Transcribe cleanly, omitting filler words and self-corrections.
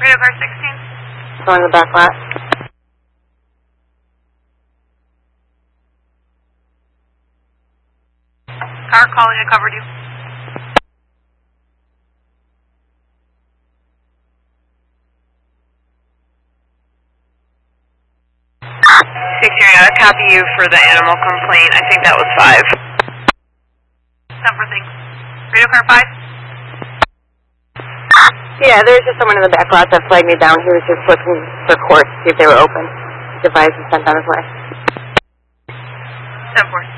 Radio car 16. Going to the back lot. Car calling, I covered you. 6 I copy you for the animal complaint. I think that was 5. 10 things. Radio car 5. Yeah, there's just someone in the back lot that flagged me down. He was just looking for court to see if they were open. Device was sent on his way. 10-4.